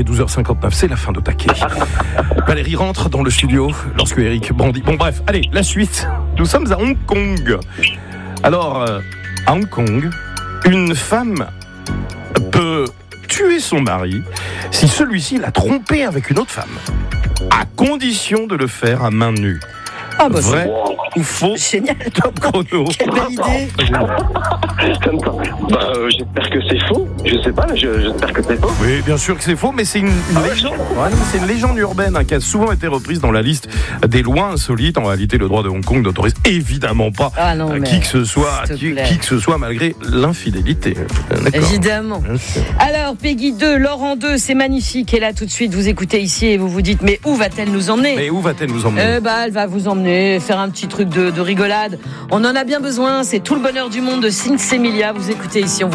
12h59, c'est la fin de taquet. Valérie rentre dans le studio lorsque Eric bondit. Bon bref, allez, la suite. Nous sommes à Hong Kong. Alors, à Hong Kong, une femme peut tuer son mari si celui-ci l'a trompée avec une autre femme, à condition de le faire à main nue. Ah bah Vrai ou faux? Génial. Top chrono. Quelle belle idée. J'espère que c'est faux. Je sais pas, j'espère que c'est faux. Oui, bien sûr que c'est faux, mais c'est une légende. Ouais, c'est une légende urbaine qui a souvent été reprise dans la liste des lois insolites. En réalité, le droit de Hong Kong n'autorise évidemment pas qui que ce soit, malgré l'infidélité. D'accord. Évidemment. Alors, Peggy 2, Laurent 2, c'est magnifique. Et là, tout de suite, vous écoutez ici et vous vous dites, mais où va-t-elle nous emmener? Elle va vous emmener faire un petit truc de rigolade. On en a bien besoin. C'est tout le bonheur du monde de Sinsemilia. Vous écoutez ici.